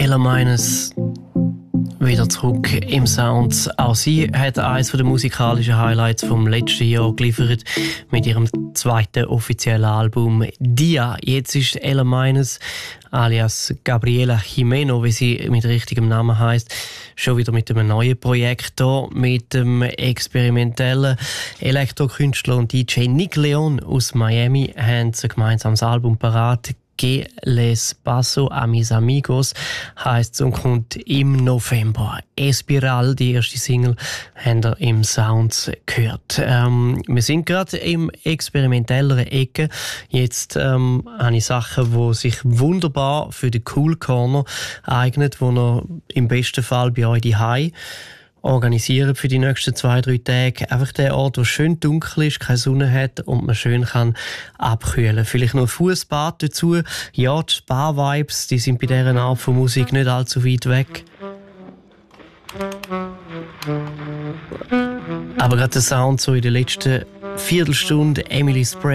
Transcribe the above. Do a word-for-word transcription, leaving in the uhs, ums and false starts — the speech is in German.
Ella Minus wieder zurück im Sound. Auch sie hat eines der musikalischen Highlights vom letzten Jahr geliefert mit ihrem zweiten offiziellen Album Dia. Jetzt ist Ella Minus alias Gabriela Jimeno, wie sie mit richtigem Namen heißt, schon wieder mit einem neuen Projekt hier, mit dem experimentellen Elektrokünstler und D J Nick Leon aus Miami haben sie ein gemeinsames Album parat. «Que les paso a mis amigos» heisst es und kommt im November. «Espiral», die erste Single, haben wir im Sounds gehört. Ähm, wir sind gerade im experimentelleren Ecke. Jetzt ähm, habe ich Sachen, die sich wunderbar für den Cool Corner eignen, wo ihr im besten Fall bei euch daheim organisieren für die nächsten zwei, drei Tage. Einfach der Ort, wo schön dunkel ist, keine Sonne hat und man schön kann abkühlen. Vielleicht noch ein Fußbad dazu. Ja, die Spa-Vibes, die sind bei dieser Art von Musik nicht allzu weit weg. Aber gerade der Sound so in der letzten Viertelstunde, Emily Spray